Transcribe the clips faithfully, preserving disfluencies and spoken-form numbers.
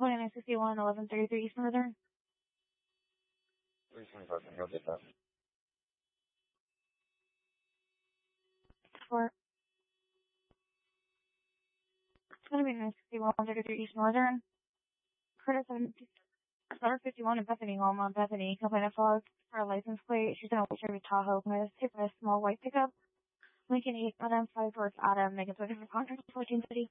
twenty-nine sixty-one, eleven thirty-three East Northern. three twenty-five, I'll get that. For it's going to be nine sixty-one, thirty-three East Northern. Curtis, number fifty-one in Bethany Home on Bethany. Complaint of fog for a license plate. She's in a Chevy Tahoe. Complaint of tip by a small white pickup. Lincoln eight, Adam five towards Adam. Megan's waiting for contract fourteen thirty.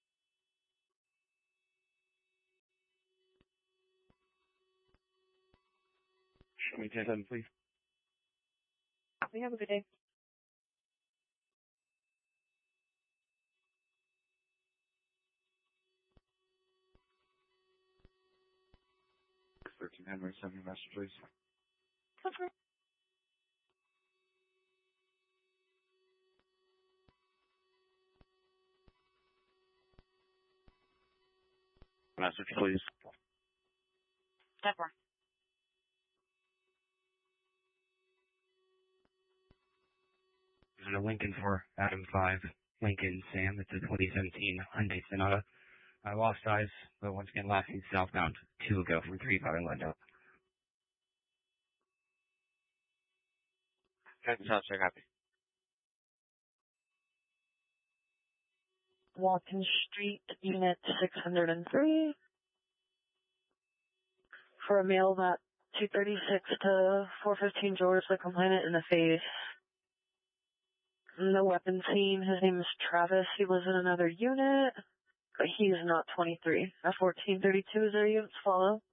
Show me ten seven, please. We have a good day. thirteen Henry, send me a message, please. Confirm. Message, please. Deborah. Is it a Lincoln for Adam five, Lincoln Sam? It's a twenty seventeen Hyundai Sonata. I lost eyes, but once again, last seen southbound, two ago from three five Orlando. Captain South, check copy. Walton Street, Unit six hundred three. For a male that two thirty-six to four fifteen George, the complainant in the face. No weapon seen. His name is Travis. He lives in another unit, but he's not twenty-three. At fourteen thirty-two is our units follow.